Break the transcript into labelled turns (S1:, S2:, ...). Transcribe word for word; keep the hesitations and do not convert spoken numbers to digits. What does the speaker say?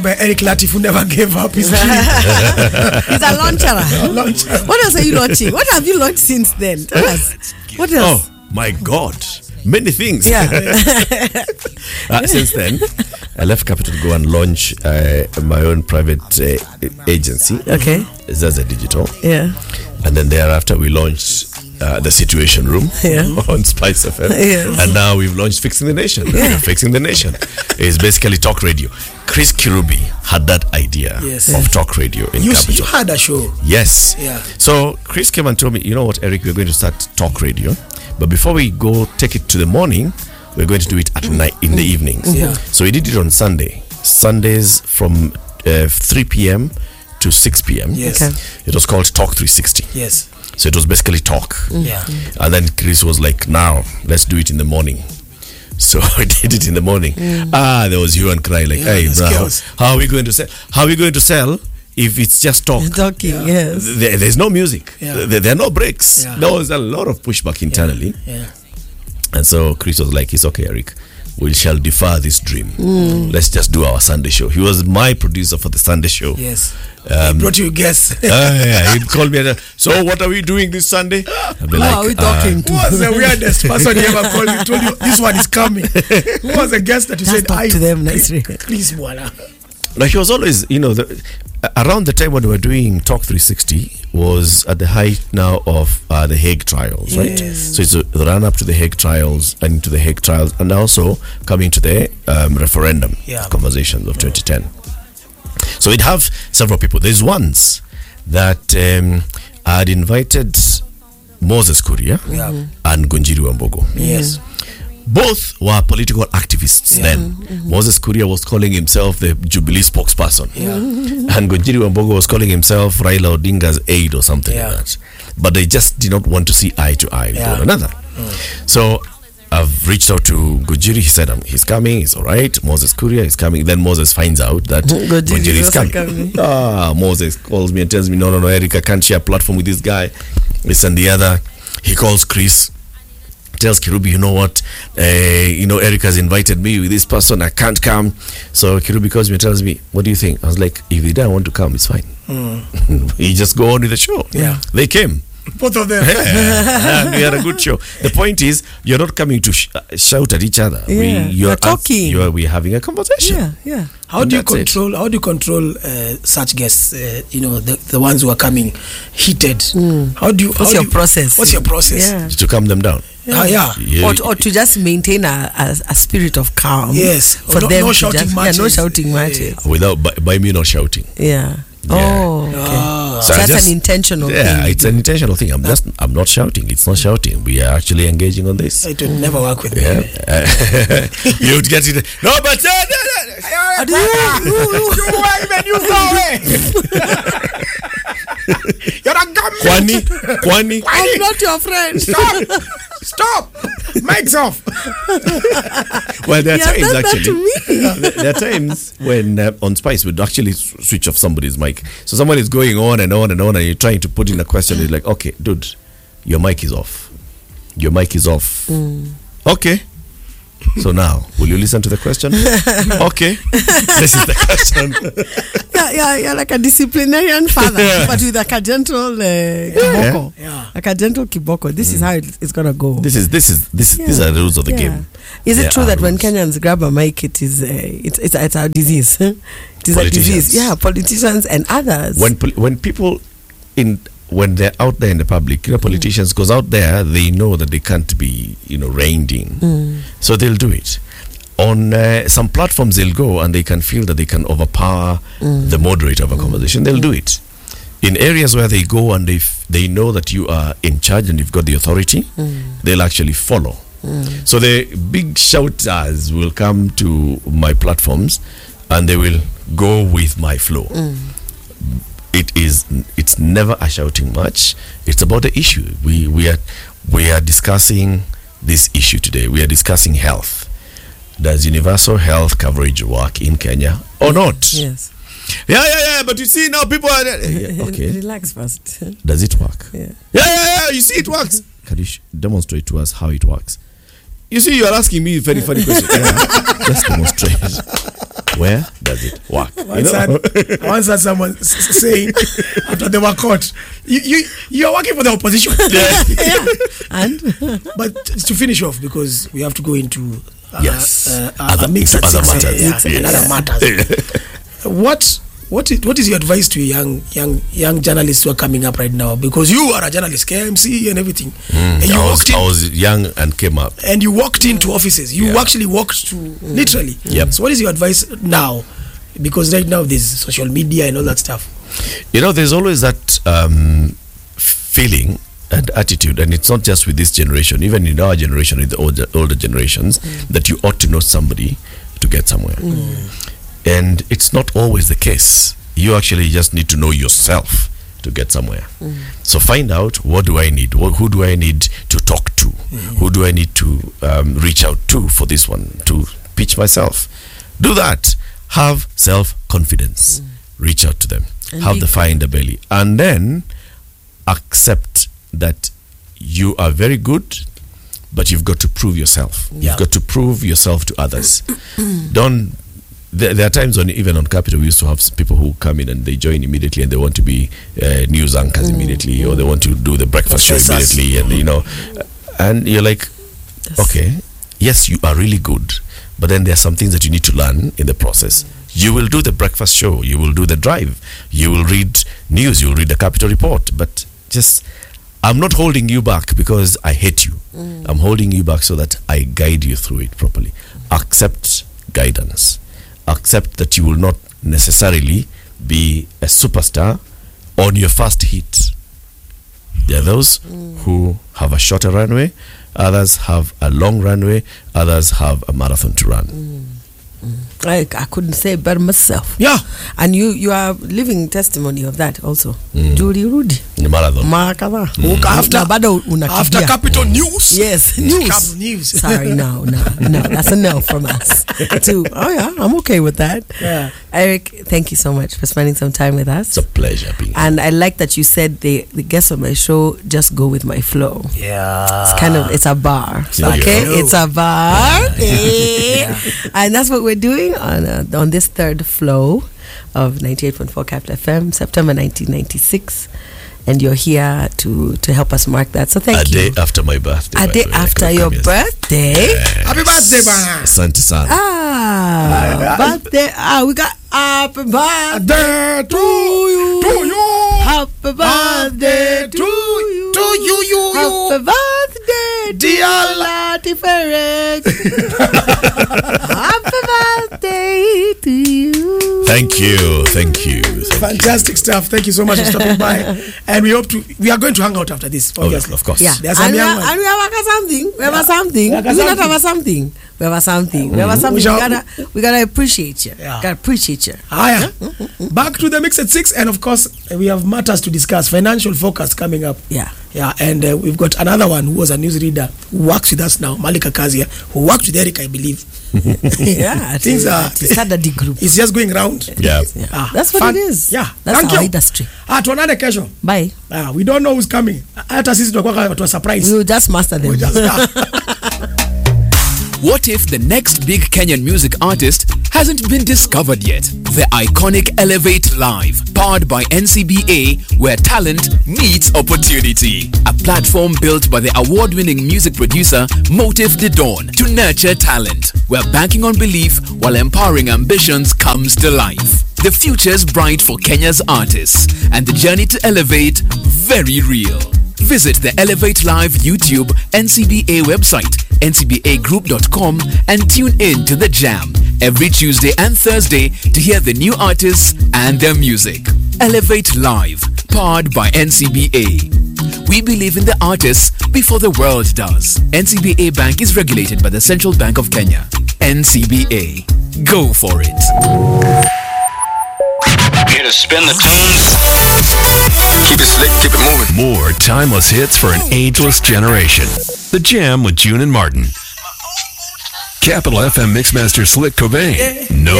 S1: But Eric Latifu never gave up his dream.
S2: He's a launcher.
S1: Launcher.
S2: What else are you launching? What have you launched since then? Tell us. What else?
S3: Oh my God, many things.
S2: Yeah.
S3: uh, since then, I left Capital to go and launch uh, my own private uh, agency.
S2: Okay.
S3: Zaza Digital.
S2: Yeah.
S3: And then thereafter, we launched uh, the Situation Room
S2: Yeah.
S3: on Spice F M.
S2: Yes.
S3: And now we've launched Fixing the Nation.
S2: Yeah.
S3: Fixing the Nation is basically talk radio. Chris Kirubi had that idea
S1: Yes.
S3: of talk radio in
S1: You,
S3: Capital.
S1: you had a show.
S3: Yes.
S1: Yeah.
S3: So Chris came and told me, you know what, Eric, we're going to start talk radio. But before we go take it to the morning, we're going to do it at night in the evenings.
S1: Yeah.
S3: So we did it on Sunday. Sundays from uh, three p.m. to six p.m.
S1: Yes.
S2: Okay.
S3: It was called Talk three sixty.
S1: Yes.
S3: So it was basically talk.
S1: Yeah.
S3: And then Chris was like, now let's do it in the morning. So I did it in the morning. Ah, there was hue and cry like,
S1: Yeah,
S3: hey,
S1: the
S3: bro, how,
S1: skills.
S3: how are we going to sell? How are we going to sell if it's just talk?
S2: Talking, yes.
S3: There, there's no music.
S1: Yeah.
S3: There, there are no breaks.
S1: Yeah.
S3: There was a lot of pushback internally.
S1: Yeah.
S3: And so Chris was like, it's okay, Eric. We shall defer this dream.
S2: Mm.
S3: Let's just do our Sunday show. He was my producer for the Sunday show.
S1: Yes.
S3: Um,
S1: He brought you guests.
S3: uh, yeah, he'd call me and, uh, so what are we doing this Sunday? I'd be
S2: Who
S3: like,
S2: are we
S3: uh,
S2: talking to?
S1: Who was the weirdest person you ever called? You told you this one is coming. Who was the guest that you
S2: Just
S1: said,
S2: talk
S1: I
S2: to them nicely.
S1: Please, Bwana.
S3: No, he was always, you know, the, around the time when we were doing Talk three sixty was at the height now of uh, the Hague trials, right?
S1: Yes.
S3: So it's a, the run up to the Hague trials and into the Hague trials, and also coming to the um, referendum
S1: Yeah.
S3: conversations of twenty ten. So we'd have several people. There's ones that um, I had invited Moses Kuria
S1: Yeah.
S3: and Gunjiri Wambogo.
S1: Yes.
S3: Both were political activists
S1: Yeah.
S3: then. Moses Kuria was calling himself the Jubilee spokesperson.
S1: Yeah.
S3: And Gunjiri Wambogo was calling himself Raila Odinga's aide or something
S1: Yeah.
S3: like that. But they just did not want to see eye to eye with
S1: Yeah.
S3: one another. So I've reached out to Gunjiri. He said um, he's coming, it's all right. Moses Kuria is coming. Then Moses finds out that
S2: Gunjiri
S3: Gunjiri is
S2: is
S3: coming.
S2: coming.
S3: Ah, Moses calls me and tells me, no, no, no, Eric, I can't share a platform with this guy. This and the other. He calls Chris, tells Kirubi, you know what, uh, you know, Eric has invited me with this person, I can't come. So Kirubi calls me and tells me, what do you think? I was like, if they don't want to come, it's fine. You just go on with the show.
S1: Yeah.
S3: They came.
S1: Both of them.
S3: Yeah, and we had a good show. The point is, you're not coming to sh- uh, shout at each other.
S2: Yeah,
S3: we, you're
S2: we're talking.
S3: You're, we're having a conversation.
S2: Yeah, yeah.
S1: How
S3: And
S1: do you
S3: that's it.
S1: control? How do you control uh, such guests? Uh, you know, the, the ones who are coming heated. How do you?
S2: What's
S1: how
S2: your
S1: do you-
S2: process?
S1: What's your process?
S2: Yeah.
S3: To calm them down.
S1: Ah, yeah.
S3: Yeah.
S2: Or, to, or to just maintain a, a, a spirit of calm.
S1: Yes.
S2: For
S1: Or no-
S2: them
S1: no
S2: to
S1: shouting
S2: just,
S1: matches.
S2: Yeah, no shouting
S1: Yeah.
S2: matches.
S3: Without, by, by me not shouting.
S2: Yeah.
S3: Yeah.
S2: Oh, okay.
S1: Ah.
S3: So I
S2: That's
S3: just-
S2: an intentional
S3: Yeah,
S2: thing.
S3: it's an intentional thing. I'm just, I'm not shouting. It's not shouting. We are actually engaging on this.
S1: It will never work with
S3: Yeah.
S1: me.
S3: Uh, you would get it. No, but. Uh,
S2: How do you-
S1: You were even you go away. You're a gum.
S3: Kwani, Kwani.
S2: I'm not your friend.
S1: Stop. Stop. Mic's off.
S3: Well, there are
S2: You have
S3: times
S2: done that
S3: actually.
S2: to me.
S3: there, there are times when uh, on Spice we'd actually s- switch off somebody's mic. So somebody's going on and on and on, and you're trying to put in a question. You're like, okay, dude, your mic is off. Your mic is off. Okay. So now, will you listen to the question? Okay. This is the question.
S2: Yeah, yeah, yeah, like a disciplinarian father, but with like a gentle uh, kiboko.
S1: Yeah.
S2: Like a gentle kiboko. This is how it, it's gonna go.
S3: This is this is this
S2: Yeah.
S3: these are the rules of the
S2: Yeah.
S3: game.
S2: Is it
S3: There
S2: true
S3: are
S2: that when
S3: rules.
S2: Kenyans grab a mic, it is uh, it's, it's it's a disease? It is a disease.
S3: Politicians.
S2: Yeah, politicians and others.
S3: When pol- when people in when they're out there in the public, you know, politicians, because out there they know that they can't be, you know, reined in, so they'll do it. On uh, some platforms, they'll go and they can feel that they can overpower the moderator of a conversation. They'll do it. In areas where they go and they f- they know that you are in charge and you've got the authority, they'll actually follow. So the big shouters will come to my platforms and they will go with my flow. It is it's never a shouting match. It's about the issue. We we are we are discussing this issue today. We are discussing health. Does universal health coverage work in Kenya or not?
S2: Yes.
S3: Yeah, yeah, yeah. But you see now people are yeah, okay.
S2: Relax first.
S3: Does it work?
S2: Yeah.
S3: Yeah, yeah, yeah. You see it works. Can you sh- demonstrate to us how it works? You see, you are asking me a very funny question. Yeah, just demonstrate. Where does it work?
S1: I once, had, I once had someone s- saying after they were caught, you you you're working for the opposition.
S2: Yeah. And
S1: But to finish off, because we have to go into uh,
S3: Yes.
S1: uh, uh,
S3: Other-
S1: a mix
S3: into
S1: at
S3: other
S1: six,
S3: matters.
S1: yeah,
S3: Yes.
S1: and other matters. What what is, what is your advice to young young young journalists who are coming up right now? Because you are a journalist, K M C and everything, and you
S3: I, was,
S1: walked in,
S3: I was young and came up.
S1: and you walked into offices. You
S3: Yeah.
S1: actually walked to literally.
S3: Yep.
S1: So what is your advice now? Because right now there's social media and all that stuff.
S3: You know, there's always that um, feeling and attitude, and it's not just with this generation, even in our generation, with the older, older generations, that you ought to know somebody to get somewhere. And it's not always the case. You actually just need to know yourself to get somewhere. So find out, what do I need? What, who do I need to talk to? Who do I need to um, reach out to for this one, to pitch myself? Do that. Have self-confidence. Reach out to them.
S2: And
S3: Have
S2: be
S3: the fire in the belly. And then accept that you are very good, but you've got to prove yourself.
S1: Yeah.
S3: You've got to prove yourself to others. Don't there, there are times when even on Capital we used to have s- people who come in and they join immediately and they want to be uh, news anchors immediately, or they want to do the breakfast show
S1: That's us.
S3: immediately, and you know, and you're like, okay, yes, you are really good, but then there are some things that you need to learn in the process. You will do the breakfast show, you will do the drive, you will read news, you will read the Capital Report, but just, I'm not holding you back because I hate you. I'm holding you back so that I guide you through it properly. Accept guidance. Accept that you will not necessarily be a superstar on your first hit. There are those who have a shorter runway, others have a long runway, others have a marathon to run.
S2: I, I couldn't say it better myself.
S1: Yeah.
S2: And you you are living testimony of that also. Julie Rudy.
S3: In the marathon.
S2: Mara kadhaa.
S1: Uka- after-
S2: Na bado unakimbia.
S1: After Capital News.
S2: Yes,
S1: Capital
S2: news.
S1: News.
S2: Sorry, no, no, no. That's a no from us. Too. Oh yeah, I'm okay with that.
S1: Yeah.
S2: Eric, thank you so much for spending some time with us.
S3: It's a pleasure being here.
S2: And I like that you said the the guests on my show just go with my flow.
S1: Yeah.
S2: It's kind of it's a bar,
S3: There you
S2: okay?
S1: go.
S2: It's a bar, eh? And that's what we're doing on uh, on this third flow of ninety-eight point four Capital F M, September nineteen ninety-six, and you're here to to help us mark that. So thank
S3: a
S2: you.
S3: day after my birthday.
S2: A
S3: by
S2: day
S3: the way, I
S2: after
S3: could
S2: your
S3: come here.
S2: birthday.
S1: Happy birthday, bana.
S3: Asante sana.
S2: Ah, birthday. Ah, we got happy birthday
S1: Birthday to you. To you.
S2: Happy birthday to you.
S1: To you, you, you.
S2: Happy birthday,
S1: Dear
S2: Lati Ferrex. Happy birthday to you.
S3: Thank you. Thank you. Thank you.
S1: Fantastic stuff. Thank you so much for stopping by. And we hope to, we are going to hang out after this,
S3: Oh,
S1: obviously.
S3: of course.
S2: Yeah,
S1: There's
S2: and
S1: some
S2: we,
S1: young
S2: are,
S1: ones.
S2: and we have a something. We have a something.
S1: We have a
S2: We do not
S1: something.
S2: have a something. We have a something. We have a something. We
S1: shall-
S2: gotta, we gotta appreciate you.
S1: Yeah.
S2: Gotta appreciate you.
S1: Hiya. Back to the mix at six, and of course we have matters to discuss. Financial focus coming up.
S2: Yeah.
S1: Yeah, and uh, we've got another one who was a newsreader who works with us now, Malika Kazia, who worked with Eric, I believe.
S2: Yeah.
S1: Things are-
S2: Saturday group.
S1: It's just going round.
S3: Yeah.
S2: Yeah.
S1: Ah,
S2: That's what
S1: fun.
S2: it is.
S1: Yeah.
S2: That's
S1: Thank
S2: our
S1: you.
S2: industry.
S1: Ah, tuonane kesho.
S2: Bye.
S1: Ah, we don't know who's coming. Hata sisi tunakuwa watu wa surprise.
S2: We will just master them.
S1: We just- ah.
S4: What if the next big Kenyan music artist hasn't been discovered yet? The iconic Elevate Live, powered by N C B A, where talent meets opportunity. A platform built by the award-winning music producer Motive the Dawn to nurture talent, where banking on belief while empowering ambitions comes to life. The future's bright for Kenya's artists, and the journey to elevate very real. Visit the Elevate Live YouTube N C B A website, N C B A group dot com, and tune in to The Jam every Tuesday and Thursday to hear the new artists and their music. Elevate Live, powered by N C B A. We believe in the artists before the world does. N C B A Bank is regulated by the Central Bank of Kenya. N C B A. Go for it.
S5: Here to spin the tunes. Keep it slick, keep it moving.
S6: More timeless hits for an ageless generation. The Jam with June and Martin. Capital F M Mixmaster Slick Cobain. No